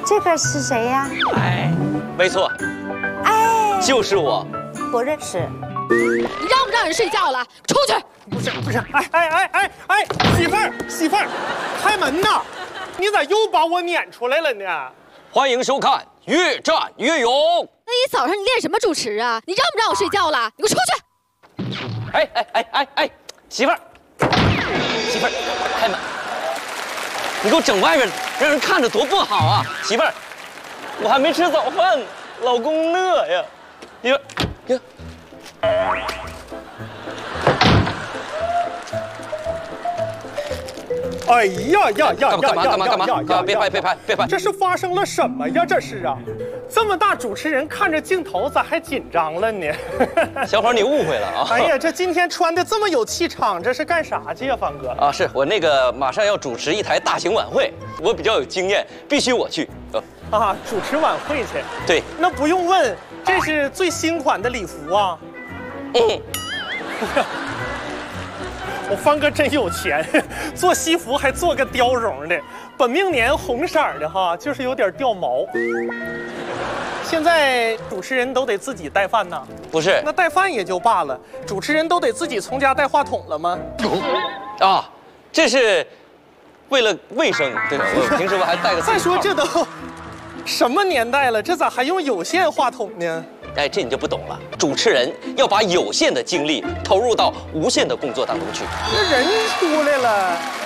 这个是谁呀？ 哎，没错， 哎， 就是我。 不认识。 你让不让人睡觉了？出去！ 不是，哎，媳妇儿，开门呐！你咋又把我撵出来了呢？ 欢迎收看《越战越勇》。 那一早上你练什么主持啊？你让不让我睡觉了？你给我出去！ 哎，媳妇儿，开门！你给我整外面，让人看着多不好啊！媳妇儿，我还没吃早饭，老公饿呀。媳妇儿， 哎呀！ 干嘛！别拍！ 这是发生了什么呀？这是啊，这么大主持人看着镜头咋还紧张了呢？ 小伙，你误会了啊！ 哎呀，这今天穿的这么有气场，这是干啥去呀，方哥？ 啊，是我那个马上要主持一台大型晚会，我比较有经验，必须我去。 啊，主持晚会去？ 对， 那不用问，这是最新款的礼服啊。我方哥真有钱，做西服还做个貂绒的，本命年红色的哈，就是有点掉毛。现在主持人都得自己带饭呐？ 不是， 那带饭也就罢了，主持人都得自己从家带话筒了吗？ 啊，这是为了卫生，对吧？我平时我还带个。 再说这都什么年代了，这咋还用有线话筒呢？ 哎，这你就不懂了。主持人要把有限的精力投入到无限的工作当中去。 那人出来了。